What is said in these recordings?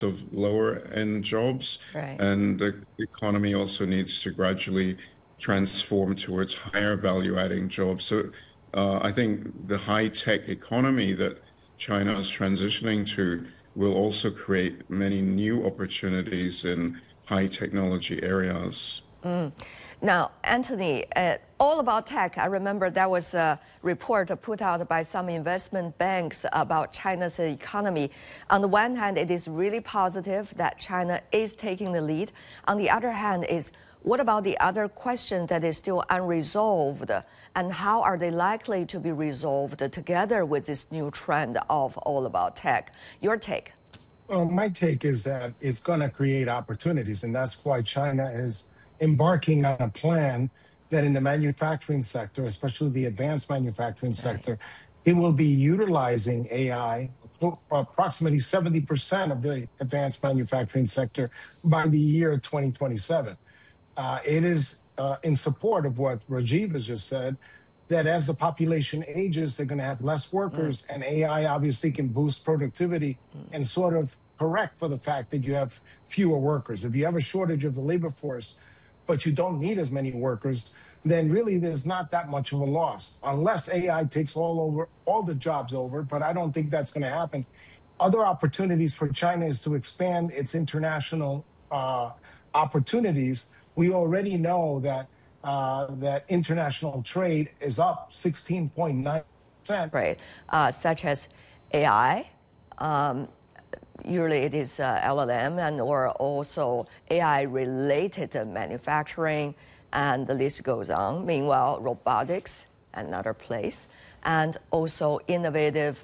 of lower end jobs, Right. and the economy also needs to gradually transform towards higher value adding jobs. So I think the high tech economy that China is transitioning to will also create many new opportunities in high technology areas. Now, Anthony, all about tech. I remember there was a report put out by some investment banks about China's economy. On the one hand, it is really positive that China is taking the lead. On the other hand, is what about the other question that is still unresolved, and how are they likely to be resolved together with this new trend of all about tech? Your take? Well, my take is that it's going to create opportunities, and that's why China is embarking on a plan that in the manufacturing sector, especially the advanced manufacturing sector, it will be utilizing AI. Approximately 70% of the advanced manufacturing sector by the year 2027. It is in support of what Rajiv has just said, that as the population ages, they're going to have less workers, and AI obviously can boost productivity and sort of correct for the fact that you have fewer workers. If you have a shortage of the labor force, but you don't need as many workers, then really there's not that much of a loss, unless AI takes all the jobs over, but I don't think that's going to happen. Other opportunities for China is to expand its international opportunities. We already know that that international trade is up 16.9%. Right, such as AI. Usually it is LLM and or also AI-related manufacturing, and the list goes on. Meanwhile, robotics, another place, and also innovative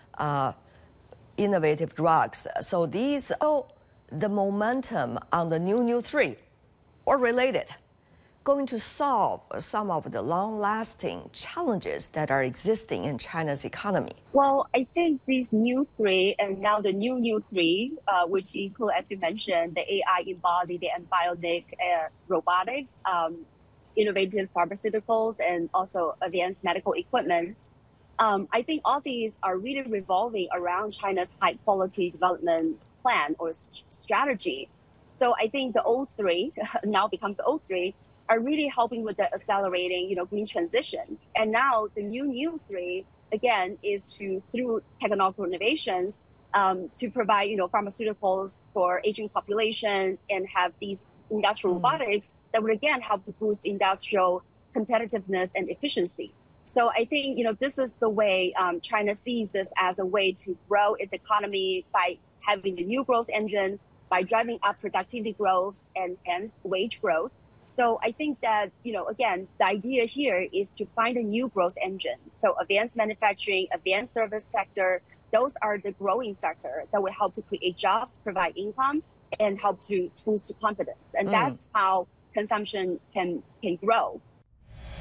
drugs. So these, the momentum on the new three, or related, going to solve some of the long-lasting challenges that are existing in China's economy? Well, I think these new three, and now the new three, which include, as you mentioned, the AI embodied and bionic robotics, innovative pharmaceuticals, and also advanced medical equipment. I think all these are really revolving around China's high-quality development plan or strategy. So I think the old three now becomes the old three, are really helping with the accelerating, green transition. And now the new three, again, is through technological innovations, to provide, pharmaceuticals for aging population and have these industrial robotics that would again help to boost industrial competitiveness and efficiency. So I think, this is the way China sees this as a way to grow its economy by having the new growth engine, by driving up productivity growth and hence wage growth. So I think that, again, the idea here is to find a new growth engine. So advanced manufacturing, advanced service sector, those are the growing sector that will help to create jobs, provide income, and help to boost confidence. And that's how consumption can grow.